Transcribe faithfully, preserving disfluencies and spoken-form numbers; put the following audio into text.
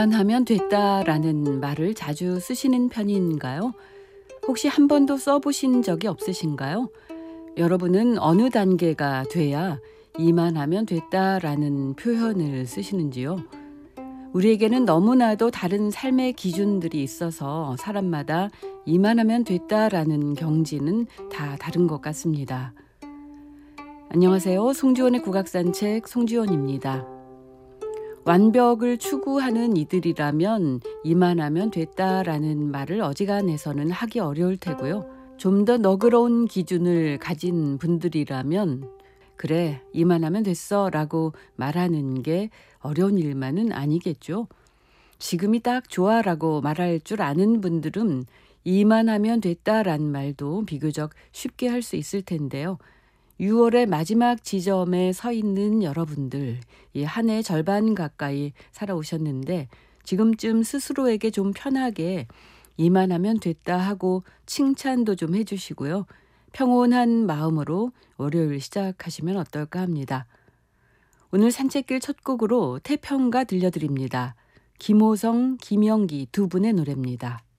하면 됐다라는 말을 자주 쓰시는 편인가요? 혹시 한 번도 써보신 적이 없으신가요? 여러분은 어느 단계가 돼야 이만하면 됐다라는 표현을 쓰시는지요? 우리에게는 너무나도 다른 삶의 기준들이 있어서 사람마다 이만하면 됐다라는 경지는 다 다른 것 같습니다. 안녕하세요. 송지원의 국악산책 송지원입니다. 완벽을 추구하는 이들이라면 이만하면 됐다라는 말을 어지간해서는 하기 어려울 테고요. 좀 더 너그러운 기준을 가진 분들이라면 그래 이만하면 됐어 라고 말하는 게 어려운 일만은 아니겠죠. 지금이 딱 좋아 라고 말할 줄 아는 분들은 이만하면 됐다라는 말도 비교적 쉽게 할 수 있을 텐데요. 유월의 마지막 지점에 서 있는 여러분들, 이 한 해 절반 가까이 살아오셨는데 지금쯤 스스로에게 좀 편하게 이만하면 됐다 하고 칭찬도 좀 해주시고요. 평온한 마음으로 월요일 시작하시면 어떨까 합니다. 오늘 산책길 첫 곡으로 태평가 들려드립니다. 김호성, 김영기 두 분의 노래입니다.